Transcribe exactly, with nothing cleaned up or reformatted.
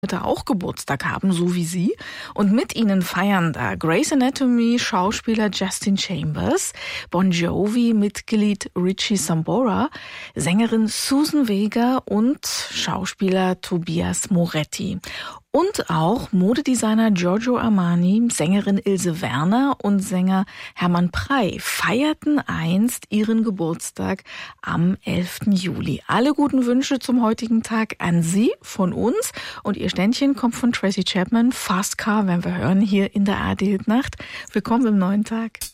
heute auch Geburtstag haben, so wie Sie. Und mit ihnen feiern da Grey's Anatomy Schauspieler Justin Chambers, Bon Jovi Mitglied Richie Sambora, Sängerin Susan Vega und Schauspieler Tobias Moretti. Und auch Modedesigner Giorgio Armani, Sängerin Ilse Werner und Sänger Hermann Prey feierten einst ihren Geburtstag am elften Juli. Alle guten Wünsche zum heutigen Tag an Sie von uns. Und Ihr Ständchen kommt von Tracy Chapman. Fast Car werden wir hören hier in der A R D Hit Nacht. Willkommen im neuen Tag.